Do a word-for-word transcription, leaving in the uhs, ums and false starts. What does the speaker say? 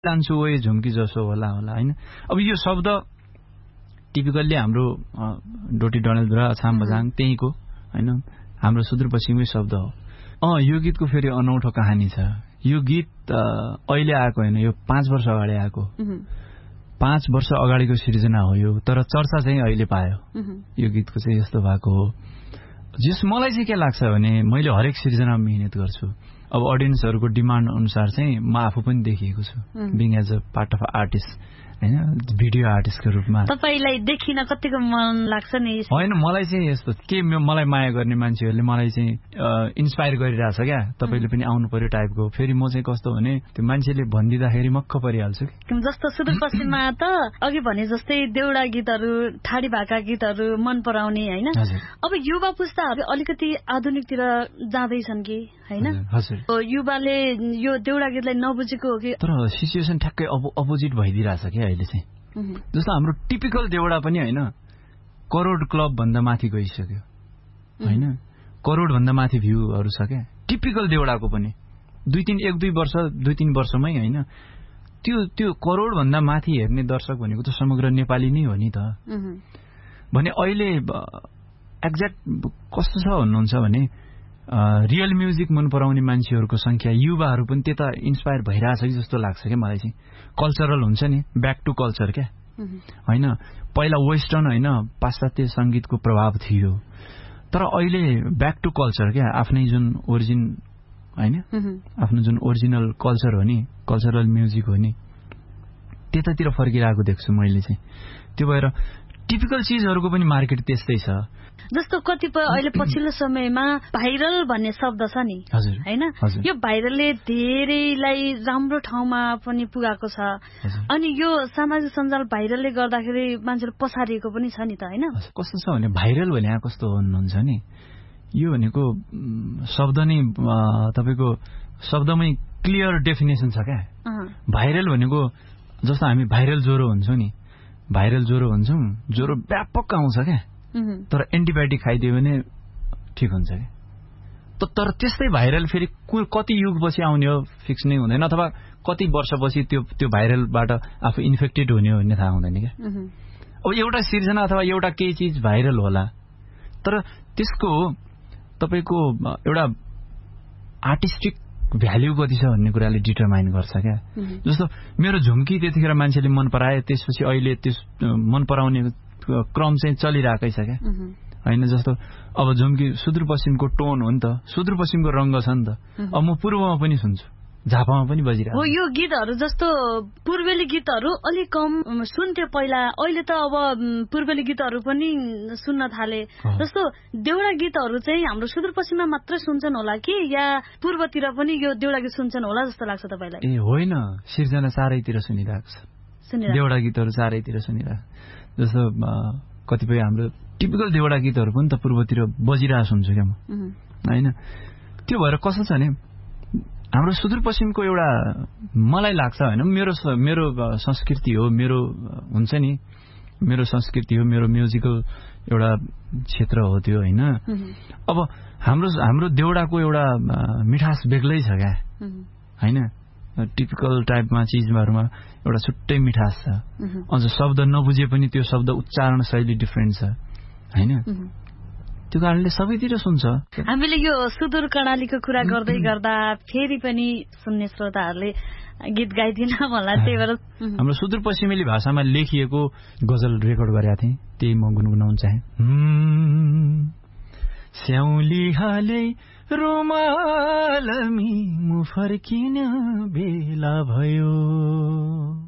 लान्छु ओए झुम्की जसो होला होला हैन। अब यो शब्द टिपिकल्ली हाम्रो डोटी डडेलधुरा अछाम बझाङ त्यहीको हैन, हाम्रो सुदूरपश्चिमकै शब्द हो। अँ यो गीतको फेरि अनौठो कहानी छ। यो गीत अहिले आएको होइन, यो पाँच वर्ष अगाडि आएको। पाँच वर्ष अगाडिको सिर्जना हो यो, तर चर्चा चाहिँ अहिले पायो। यो गीतको चाहिँ यस्तो भएको हो। जस मलाई चाहिँ के लाग्छ भने मैले हरेक सिर्जनामा मेहनत गर्छु। अब अडियन्सहरूको डिमान्ड अनुसार चाहिँ म आफू पनि देखिएको छु being as a part of artist हैन, भिडियो आर्टिस्टको रूपमा। तपाईलाई देखिन कतिको मन लाग्छ नि? होइन, मलाई चाहिँ यस्तो के मलाई माया गर्ने मान्छेहरूले मलाई चाहिँ इन्स्पायर गरिरहेछ क्या, तपाईँले पनि आउनु पर्यो टाइपको। फेरि म चाहिँ कस्तो भने त्यो मान्छेले भनिदिँदाखेरि मक्क परिहाल्छु कि। जस्तो सुदूरपश्चिममा त अघि भने जस्तै देउडा गीतहरू, ठाडी भाका गीतहरू मन पराउने हैन। अब युवा पुस्ताहरू अलिकति आधुनिकतिर जाँदैछन् कि हैन? युवाले यो देउडा गीतलाई नबुझेको हो कि? तर सिचुएसन ठ्याक्कै अपोजिट भइदिरहेछ क्या अहिले चाहिँ। जस्तो हाम्रो टिपिकल देउडा पनि होइन, करोड क्लब भन्दा माथि गइसक्यो होइन, करोड भन्दा माथि भ्यूहरू छ क्या टिपिकल देउडाको पनि। दुई तिन एक दुई वर्ष दुई तिन वर्षमै होइन, त्यो त्यो करोड भन्दा माथि हेर्ने दर्शक भनेको त समग्र नेपाली नै हो नि त। भने अहिले एक्ज्याक्ट कस्तो छ भन्नुहुन्छ भने रियल म्युजिक मन पराउने मान्छेहरूको संख्या युवाहरू पनि त्यता इन्स्पायर भइरहेछ कि जस्तो लाग्छ क्या मलाई चाहिँ। कल्चरल हुन्छ नि, ब्याक टु कल्चर क्या होइन। पहिला वेस्टर्न होइन पाश्चात्य संगीतको प्रभाव थियो, तर अहिले ब्याक टु कल्चर क्या, आफ्नै जुन ओरिजिन होइन, आफ्नो जुन ओरिजिनल कल्चर हो नि, कल्चरल म्युजिक हो नि, त्यतातिर फर्किरहेको देख्छु मैले चाहिँ। त्यो भएर टिपिकल चिजहरूको पनि मार्केट त्यस्तै छ। जस्तो कतिपय अहिले पछिल्लो समयमा भाइरल भन्ने शब्द छ नि हैन, यो भाइरलले धेरैलाई राम्रो ठाउँमा पनि पुगाएको छ। अनि यो सामाजिक सञ्जाल भाइरलले गर्दाखेरि मान्छेले पछारिएको पनि छ नि त हैन? कस्तो छ भने भाइरल भने कस्तो भन्नुहुन्छ नि, यो भनेको शब्द नै तपाईको शब्दमै क्लियर डेफिनेसन छ क्या। भाइरल भनेको जस्तो हामी भाइरल ज्वरो हुन्छौँ नि, भाइरल ज्वरो भन्छौँ, ज्वरो व्यापक आउँछ क्या, तर एन्टिबायोटिक खाइदियो भने ठिक हुन्छ क्या। तर त्यस्तै भाइरल फेरि कति युगपछि आउने हो फिक्स नै हुँदैन, अथवा कति वर्षपछि त्यो त्यो भाइरलबाट आफू इन्फेक्टेड हुने हो भन्ने थाहा हुँदैन क्या। अब एउटा सिर्जना अथवा एउटा केही चिज भाइरल होला, तर त्यसको तपाईँको एउटा आर्टिस्टिक भ्याल्यु कति छ भन्ने कुराले डिटरमाइन गर्छ क्या। जस्तो मेरो झुम्की त्यतिखेर मान्छेले मन पराए, त्यसपछि अहिले त्यस मन पराउने क्रम चाहिँ चलिरहेकै छ क्या होइन। जस्तो अब झुम्की सुदूरपश्चिमको टोन हो नि त, सुदूरपश्चिमको रङ्ग छ नि त। अब म पूर्वमा पनि सुन्छु, झापामा पनि बजिरहेको हो यो गीतहरू। जस्तो पूर्वेली गीतहरू अलिक कम सुन्थ्यो पहिला, अहिले त अब पूर्वेली गीतहरू पनि सुन्न थाले। जस्तो देउडा गीतहरू चाहिँ हाम्रो सुदूरपश्चिममा मात्रै सुन्छन् होला कि या पूर्वतिर पनि यो देउडा गीत सुन्छन् होला जस्तो लाग्छ तपाईँलाई? ए होइन, सिर्जना चारैतिर सुनिरहेको छ, देउडा गीतहरू चारैतिर सुनिरहेको। जस्तो कतिपय हाम्रो टिपिकल देउडा गीतहरू पनि त पूर्वतिर बजिरहेको सुन्छु क्या म होइन। त्यो भएर कस्तो छ भने हाम्रो सुदूरपश्चिमको एउटा मलाई लाग्छ होइन, मेरो मेरो संस्कृति हो, मेरो हुन्छ नि, मेरो संस्कृति हो, मेरो म्युजिकल एउटा क्षेत्र हो त्यो होइन। अब हाम्रो हाम्रो देउडाको एउटा मिठास बेग्लै छ क्या होइन, टिपिकल टाइपमा चिजहरूमा एउटा छुट्टै मिठास छ। अझ शब्द नबुझे पनि त्यो शब्द उच्चारण शैली डिफ्रेन्ट छ होइन, त्यो कारणले सबैतिर सुन्छ। हामीले यो सुदूर कर्णालीको कुरा गर्दै गर्दा फेरि पनि सुन्ने श्रोताहरूले गीत गाइदिन होला, त्यही भएर हाम्रो सुदूरपश्चिमेली भाषामा लेखिएको गजल रेकर्ड गरेका थिएँ, त्यही म गुनगुनाउन चाहे। स्याउली हाले रोमालमी मु फर्किन बेला भयो,